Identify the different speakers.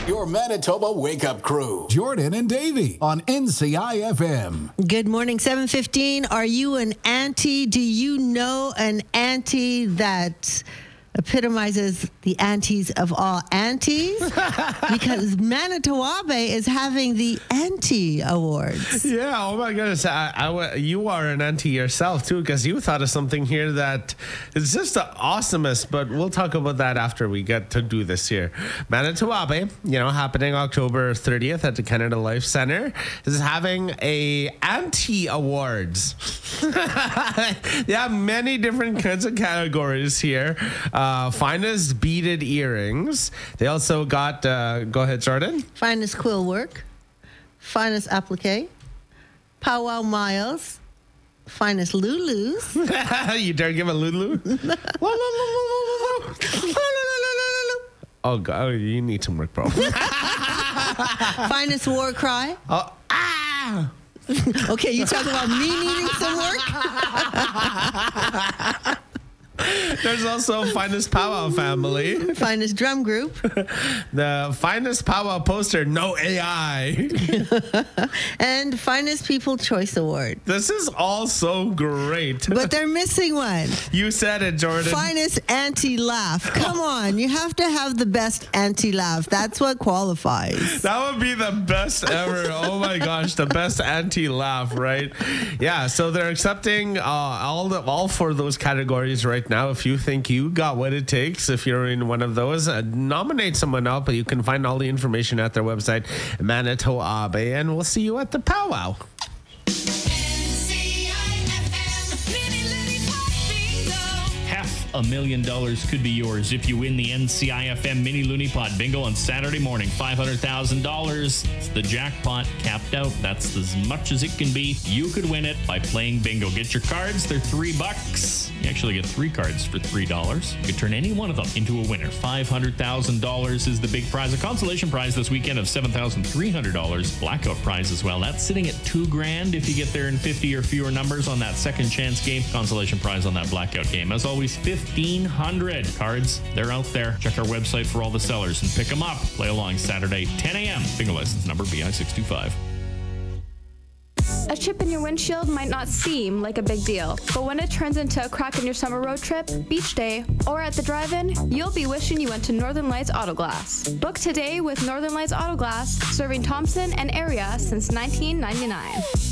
Speaker 1: Your Manitoba Wake-Up Crew. Jordan and Davey on NCIFM.
Speaker 2: Good morning, 7:15. Are you an auntie? Do you know an auntie that epitomizes the aunties of all aunties? Because Manitowabe is having the Auntie Awards.
Speaker 3: Yeah, oh my goodness. You are an auntie yourself, too, because you thought of something here that is just the awesomest, but we'll talk about that after we get to do this here. Manitowabe, happening October 30th at the Canada Life Center, is having a Auntie Awards. They have many different kinds of categories here. Finest beaded earrings. They also got, go ahead, Jordan.
Speaker 2: Finest quill work. Finest applique. Powwow miles. Finest Lulus.
Speaker 3: You dare give a Lulu? Oh, God, you need some work, bro.
Speaker 2: Finest war cry.
Speaker 3: Oh, ah!
Speaker 2: Okay, you talk about me needing some work?
Speaker 3: There's also Finest Powwow Family.
Speaker 2: Finest drum group.
Speaker 3: The Finest Powwow Poster, no AI.
Speaker 2: And Finest People Choice Award.
Speaker 3: This is all so great.
Speaker 2: But they're missing one.
Speaker 3: You said it, Jordan.
Speaker 2: Finest anti-laugh. Come on, you have to have the best anti-laugh. That's what qualifies.
Speaker 3: That would be the best ever. Oh my gosh, the best anti-laugh, right? Yeah, so they're accepting all four of those categories right now. If you think you got what it takes, if you're in one of those, nominate someone else, but you can find all the information at their website, Manitowabe, and we'll see you at the powwow.
Speaker 4: $500,000 could be yours if you win the NCIFM Mini Looney Pod Bingo on Saturday morning. $500,000. It's the jackpot capped out. That's as much as it can be. You could win it by playing bingo. Get your cards. They're $3. You actually get 3 cards for $3. You could turn any one of them into a winner. $500,000 is the big prize. A consolation prize this weekend of $7,300. Blackout prize as well. That's sitting at $2,000 if you get there in 50 or fewer numbers on that second chance game. Consolation prize on that blackout game. As always, 1,500 cards. They're out there. Check our website for all the sellers and pick them up. Play along Saturday, 10 a.m. Bingo license number BI625.
Speaker 5: A chip in your windshield might not seem like a big deal, but when it turns into a crack in your summer road trip, beach day, or at the drive-in, you'll be wishing you went to Northern Lights Auto Glass. Book today with Northern Lights Auto Glass, serving Thompson and area since 1999.